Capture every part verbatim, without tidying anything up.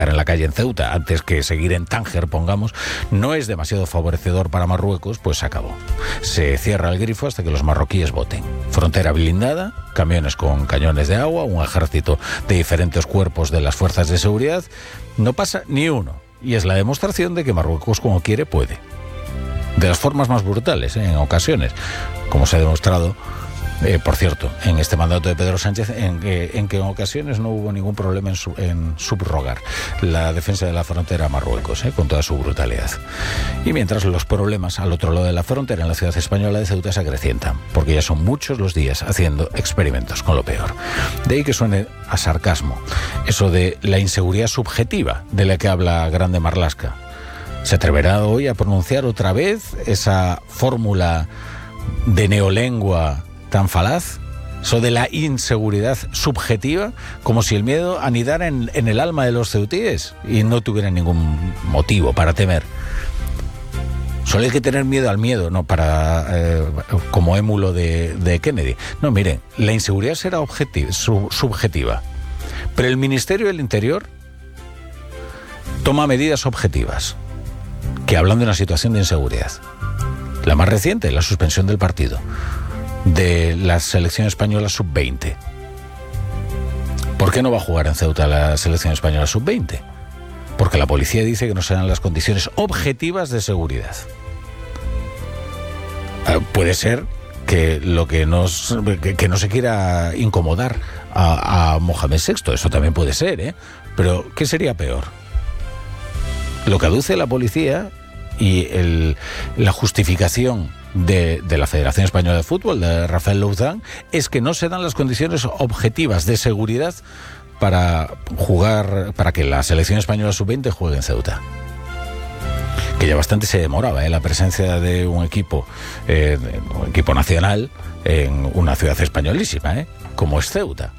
en la calle en Ceuta antes que seguir en Tánger, pongamos, no es demasiado favorecedor para Marruecos, pues se acabó. Se cierra el grifo hasta que los marroquíes voten. Frontera blindada, camiones con cañones de agua, un ejército de diferentes cuerpos de las fuerzas de seguridad. No pasa ni uno. Y es la demostración de que Marruecos, como quiere, puede. De las formas más brutales, ¿eh? En ocasiones, como se ha demostrado. Eh, por cierto, en este mandato de Pedro Sánchez, en, eh, en que en ocasiones no hubo ningún problema en, su, en subrogar la defensa de la frontera a Marruecos, eh, con toda su brutalidad. Y mientras los problemas al otro lado de la frontera, en la ciudad española de Ceuta, se acrecientan, porque ya son muchos los días haciendo experimentos con lo peor. De ahí que suene a sarcasmo eso de la inseguridad subjetiva de la que habla Grande Marlaska. ¿Se atreverá hoy a pronunciar otra vez esa fórmula de neolengua tan falaz? Eso de la inseguridad subjetiva, como si el miedo anidara en, en el alma de los ceutíes y no tuvieran ningún motivo para temer. Solo hay que tener miedo al miedo, no para eh, como émulo de, de Kennedy. No, miren, la inseguridad será objetiva, sub, subjetiva, pero el Ministerio del Interior toma medidas objetivas que hablan de una situación de inseguridad. La más reciente, la suspensión del partido de la selección española sub veinte. ¿Por qué no va a jugar en Ceuta la selección española sub veinte? Porque la policía dice que no serán las condiciones objetivas de seguridad. Eh, puede ser que lo que nos que, que no se quiera incomodar a, a Mohamed sexto, eso también puede ser, ¿eh? Pero ¿qué sería peor? Lo que aduce la policía y el, la justificación De, de la Federación Española de Fútbol, de Rafael Louzán, es que no se dan las condiciones objetivas de seguridad para jugar, para que la selección española sub veinte juegue en Ceuta. Que ya bastante se demoraba, ¿eh? La presencia de un equipo, eh, un equipo nacional en una ciudad españolísima, ¿eh? Como es Ceuta.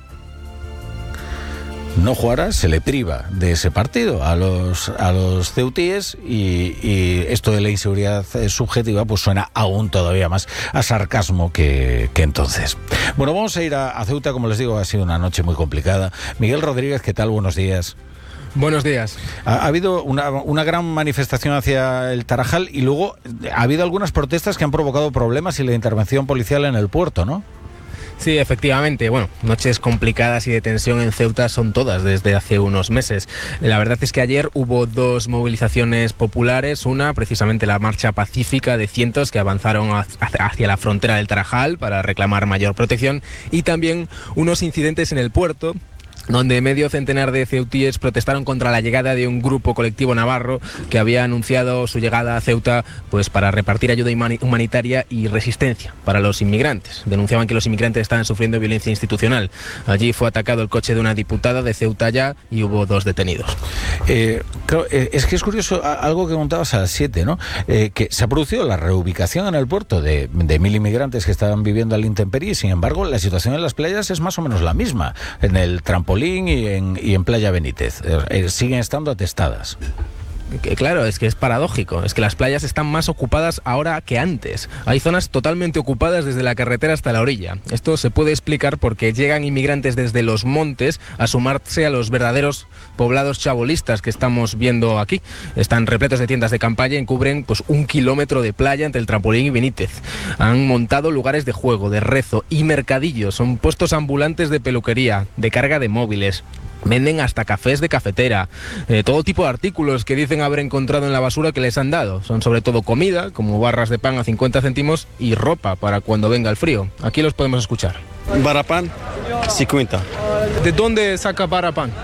No jugará, se le priva de ese partido a los a los ceutíes y, y esto de la inseguridad subjetiva pues suena aún todavía más a sarcasmo que, que entonces. Bueno, vamos a ir a, a Ceuta, como les digo, ha sido una noche muy complicada. Miguel Rodríguez, ¿qué tal? Buenos días. Buenos días. Ha, ha habido una, una gran manifestación hacia el Tarajal y luego ha habido algunas protestas que han provocado problemas y la intervención policial en el puerto, ¿no? Sí, efectivamente. Bueno, noches complicadas y de tensión en Ceuta son todas desde hace unos meses. La verdad es que ayer hubo dos movilizaciones populares, una precisamente la marcha pacífica de cientos que avanzaron hacia la frontera del Tarajal para reclamar mayor protección, y también unos incidentes en el puerto, donde medio centenar de ceutíes protestaron contra la llegada de un grupo colectivo navarro que había anunciado su llegada a Ceuta pues para repartir ayuda humanitaria y resistencia para los inmigrantes. Denunciaban que los inmigrantes estaban sufriendo violencia institucional. Allí fue atacado el coche de una diputada de Ceuta ya y hubo dos detenidos. Eh, claro, eh, es que es curioso algo que contabas a las siete, ¿no? Eh, que se ha producido la reubicación en el puerto de, de mil inmigrantes que estaban viviendo al intemperie, y sin embargo la situación en las playas es más o menos la misma. En el trampolín y en, y en Playa Benítez eh, eh, siguen estando atestadas. Que claro, es que es paradójico, es que las playas están más ocupadas ahora que antes. Hay zonas totalmente ocupadas desde la carretera hasta la orilla. Esto se puede explicar porque llegan inmigrantes desde los montes a sumarse a los verdaderos poblados chabolistas que estamos viendo aquí. Están repletos de tiendas de campaña y cubren pues un kilómetro de playa entre el Trampolín y Benítez. Han montado lugares de juego, de rezo y mercadillos. Son puestos ambulantes de peluquería, de carga de móviles. Venden hasta cafés de cafetera, eh, todo tipo de artículos que dicen haber encontrado en la basura que les han dado. Son sobre todo comida, como barras de pan a cincuenta céntimos, y ropa para cuando venga el frío. Aquí los podemos escuchar. Barapan, cincuenta. ¿De dónde saca Barapan?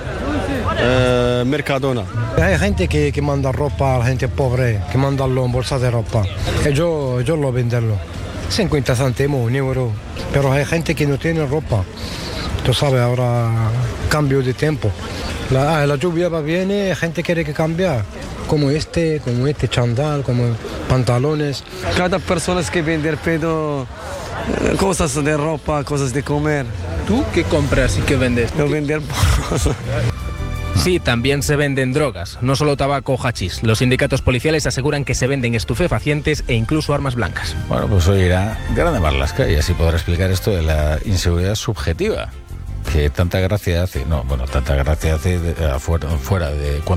Eh, Mercadona. Hay gente que, que manda ropa a la gente pobre, que manda en bolsas de ropa. Y yo, yo lo venderlo. cincuenta céntimos, un euro. Pero hay gente que no tiene ropa. Tú sabes, ahora cambio de tiempo. La, la lluvia va bien y gente quiere que cambiar. Como este, como este chandal, como pantalones. Cada persona que vende pedo cosas de ropa, cosas de comer. ¿Tú qué compras y qué vendes? Yo vender cosas. Sí, también se venden drogas, no solo tabaco o hachís. Los sindicatos policiales aseguran que se venden estupefacientes e incluso armas blancas. Bueno, pues hoy irá Grande Marlaska y así podrá explicar esto de la inseguridad subjetiva. que tanta gracia hace, no, bueno, tanta gracia hace de, afuera, fuera de